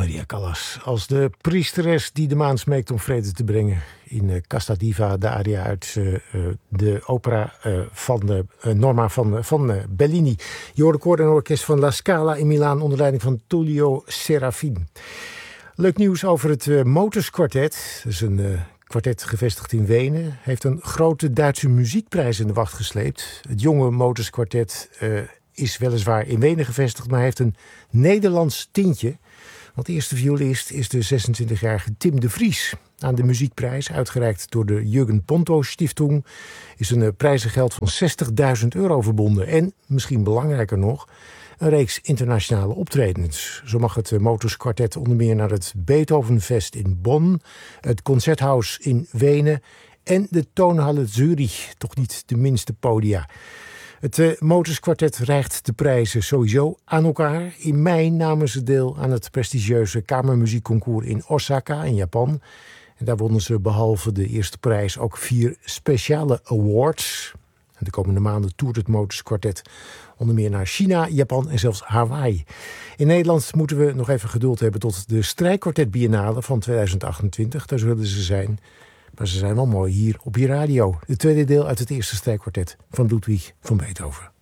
Maria Callas als de priesteres die de maan smeekt om vrede te brengen in Casta Diva, de aria uit de opera van Norma van Bellini. Je hoorde koor en orkest van La Scala in Milaan onder leiding van Tullio Serafin. Leuk nieuws over het Motors Quartet. Dat is een kwartet gevestigd in Wenen. Heeft een grote Duitse muziekprijs in de wacht gesleept. Het jonge Motors Quartet is weliswaar in Wenen gevestigd, maar heeft een Nederlands tintje. Want de eerste violist is de 26-jarige Tim de Vries. Aan de muziekprijs, uitgereikt door de Jürgen Ponto Stiftung, is een prijzengeld van €60.000 verbonden. En, misschien belangrijker nog, een reeks internationale optredens. Zo mag het Motors Quartet onder meer naar het Beethovenfest in Bonn, het Concerthaus in Wenen en de Toonhalle Zurich, toch niet de minste podia. Het Motors Quartet reikt de prijzen sowieso aan elkaar. In mei namen ze deel aan het prestigieuze kamermuziekconcours in Osaka in Japan. En daar wonnen ze behalve de eerste prijs ook 4 speciale awards. En de komende maanden toert het Motors Quartet onder meer naar China, Japan en zelfs Hawaii. In Nederland moeten we nog even geduld hebben tot de Strijkkwartet Biennale van 2028. Daar zullen ze zijn. Maar ze zijn wel mooi hier op je radio. Het tweede deel uit het eerste strijkkwartet van Ludwig van Beethoven.